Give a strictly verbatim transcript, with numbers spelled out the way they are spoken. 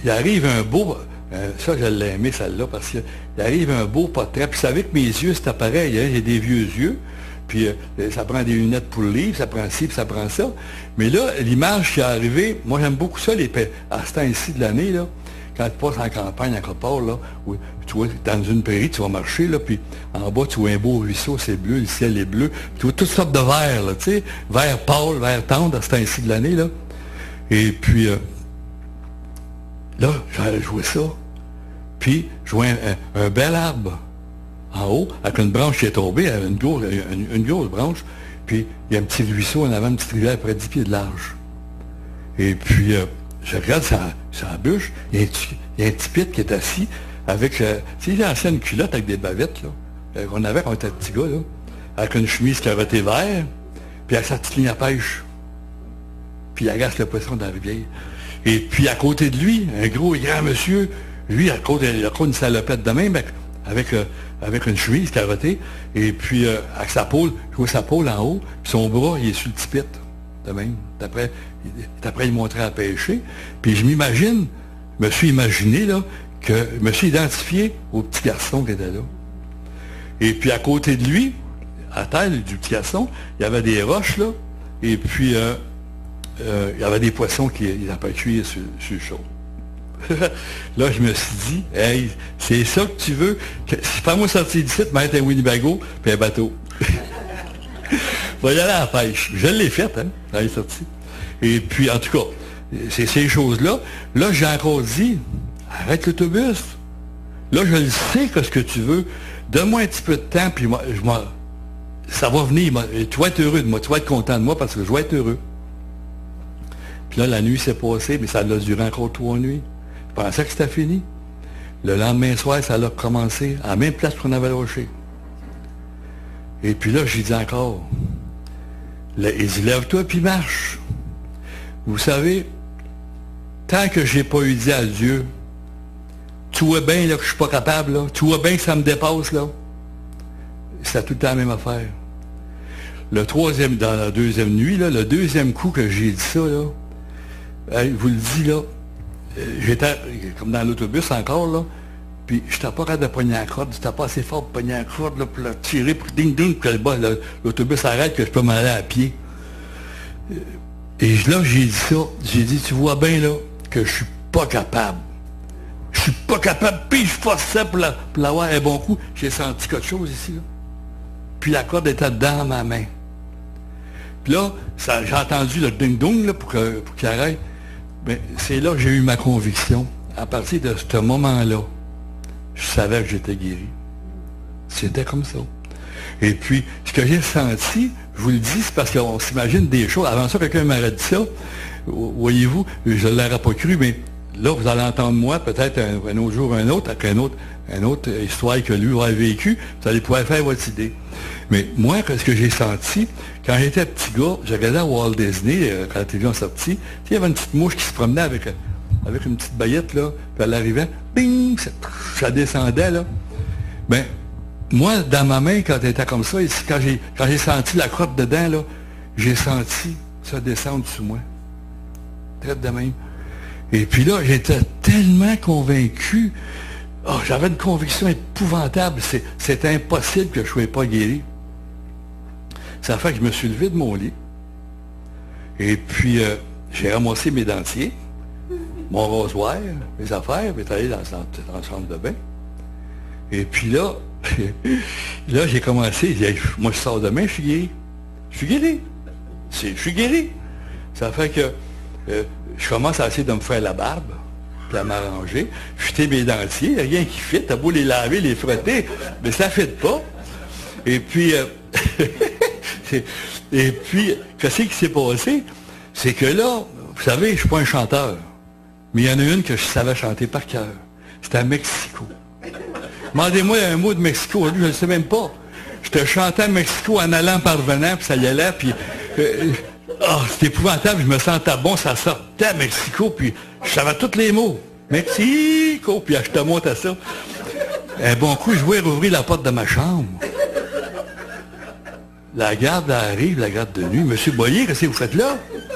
il arrive un beau... Euh, ça, je l'ai aimé, celle-là, parce qu'il arrive un beau portrait. Puis, vous savez que mes yeux, c'était pareil. Hein, j'ai des vieux yeux. Puis, euh, ça prend des lunettes pour le livre, ça prend ci, puis ça prend ça. Mais là, l'image qui est arrivée, moi, j'aime beaucoup ça, les, à ce temps-ci de l'année, là, quand tu passes en campagne, à quelque part, là, où, tu vois, dans une prairie, tu vas marcher, là, puis en bas, tu vois un beau ruisseau, c'est bleu, le ciel est bleu. Puis tu vois toutes sortes de verts, là, tu sais, vert pâle, vert tendre, à ce temps-ci de l'année, là. Et puis, euh, là, j'allais jouer ça. Puis, je vois un, un, un bel arbre en haut, avec une branche qui est tombée, une grosse, une, une grosse branche. Puis, il y a un petit ruisseau en avant, une petite rivière, près de dix pieds de large. Et puis, euh, je regarde sa, sa bûche, il y, a un, il y a un petit pit qui est assis avec, euh, tu sais, l'ancienne culotte avec des bavettes, là, euh, qu'on avait quand on était petit gars, là, avec une chemise carottée vert, puis avec sa petite ligne à pêche. Puis il agace le poisson dans la rivière. Et puis à côté de lui, un gros et grand monsieur, lui, à côté, il a une salopette de même, avec, avec, euh, avec une chemise carottée, et puis euh, avec sa pôle, je vois sa pôle en haut, puis son bras, il est sur le petit pit, de même. D'après, d'après il montrait à pêcher. Puis je m'imagine, je me suis imaginé, là, que je me suis identifié au petit garçon qui était là. Et puis à côté de lui, à terre du petit garçon, il y avait des roches, là, et puis euh, euh, il y avait des poissons qui n'avaient pas cuit sur, sur le chaud. Là, je me suis dit, hey, c'est ça que tu veux. Que, si pas moi sortir d'ici, mettre un Winnebago puis un bateau. Va y aller à la pêche. Je l'ai faite, hein, quand il est sorti. Et puis, en tout cas, c'est ces choses-là. Là, j'ai encore dit, arrête l'autobus. Là, je le sais que ce que tu veux. Donne-moi un petit peu de temps, puis moi, je m'en... ça va venir. Moi, tu vas être heureux de moi, tu vas être content de moi parce que je vais être heureux. Puis là, la nuit s'est passée, mais ça a duré encore trois nuits. Je pensais que c'était fini. Le lendemain soir, ça a recommencé à la même place qu'on avait lâché. Et puis là, j'ai dit encore, là, il dit, lève-toi puis marche. Vous savez, tant que j'ai pas eu dit à Dieu, tu vois bien là, que je suis pas capable, là, tu vois bien que ça me dépasse, là. C'était tout le temps la même affaire. Le troisième, dans la deuxième nuit, là, le deuxième coup que j'ai dit ça, là, je vous le dis, là, j'étais comme dans l'autobus encore, là, puis je n'étais pas capable de pogner la corde, j'étais pas assez fort pour pogner la corde, là, pour la tirer, pour ding-ding, que l'autobus arrête, que je peux m'aller à pied. Et là, j'ai dit ça, j'ai dit, tu vois bien, là, que je suis pas capable. Je suis pas capable, puis je forçais pour, la, pour l'avoir un bon coup. J'ai senti quelque chose ici, là. Puis la corde était dans ma main. Puis là, ça, j'ai entendu le ding-dong, là, pour, que, pour qu'il arrête. Mais c'est là que j'ai eu ma conviction. À partir de ce moment-là, je savais que j'étais guéri. C'était comme ça. Et puis, ce que j'ai senti, je vous le dis, c'est parce qu'on s'imagine des choses. Avant ça, quelqu'un m'aurait dit ça. Voyez-vous, je ne l'aurais pas cru, mais là, vous allez entendre moi, peut-être un, un autre jour, un autre, avec un autre, une autre histoire que lui aurait vécu. Vous allez pouvoir faire votre idée. Mais moi, ce que j'ai senti, quand j'étais petit gars, je regardais à Walt Disney, quand la télévision sortit, il y avait une petite mouche qui se promenait avec, avec une petite baguette, là, puis elle arrivait, bing, ça, ça descendait, là. Ben, moi, dans ma main, quand elle était comme ça, quand j'ai, quand j'ai senti la crotte dedans, là, j'ai senti ça descendre sous moi. Traite de même. Et puis là, j'étais tellement convaincu, oh, j'avais une conviction épouvantable, c'est, c'est impossible que je ne sois pas guéri. Ça fait que je me suis levé de mon lit. Et puis, euh, j'ai ramassé mes dentiers, mon rasoir, mes affaires, puis allé dans, dans, dans la chambre de bain. Et puis là, là, j'ai commencé, j'ai dit, moi, je sors demain, je suis guéri. Je suis guéri. C'est, je suis guéri. Ça fait que euh, je commence à essayer de me faire la barbe, puis à m'arranger, jeter mes dentiers, rien qui fit, t'as beau les laver, les frotter, mais ça ne fit pas. Et puis, euh, et puis, qu'est-ce qui s'est passé? C'est que là, vous savez, je ne suis pas un chanteur, mais il y en a une que je savais chanter par cœur. C'était à Mexico. Demandez-moi un mot de Mexico, je ne le sais même pas. Je te chantais à Mexico en allant parvenant, puis ça y allait, puis... Euh, oh, c'était épouvantable, je me sentais bon, ça sortait à Mexico, puis je savais tous les mots. Mexico, puis je te monte à ça. Un bon coup, je voulais rouvrir la porte de ma chambre. La garde arrive, la garde de nuit. Monsieur Boyer, qu'est-ce que vous faites là?